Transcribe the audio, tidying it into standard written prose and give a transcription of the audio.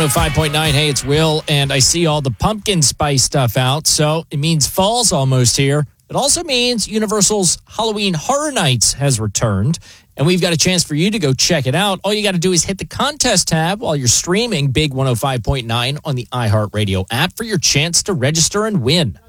105.9. Hey, it's Will, and I see all the pumpkin spice stuff out, so it means fall's almost here. It also means Universal's Halloween Horror Nights has returned, and we've got a chance for you to go check it out. All you got to do is hit the contest tab while you're streaming Big 105.9 on the iHeartRadio app for your chance to register and win.